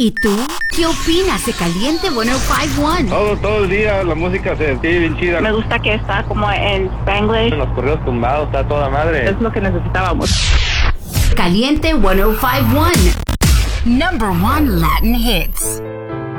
¿Y tú? ¿Qué opinas de Caliente 105.1? Todo el día la música se sigue bien chida. Me gusta que está como en Spanglish. Los correos tumbados, está toda madre. Es lo que necesitábamos. Caliente 105.1. Number 1 Latin hits.